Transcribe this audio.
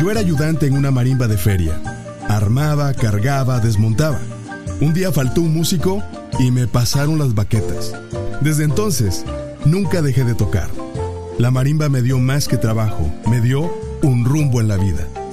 Yo era ayudante en una marimba de feria. Armaba, cargaba, desmontaba. Un día faltó un músico y me pasaron las baquetas. Desde entonces, nunca dejé de tocar. La marimba me dio más que trabajo, me dio un rumbo en la vida.